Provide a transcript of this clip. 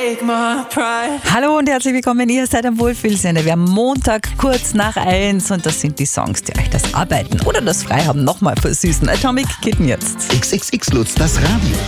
take my pride. Hallo und herzlich willkommen, ihr seid am Wohlfühlsender. Wir haben Montag kurz nach 1 und das sind die Songs, die euch das Arbeiten oder das Freihaben nochmal versüßen. Atomic Kitten jetzt. XXX Lutz, das Radio.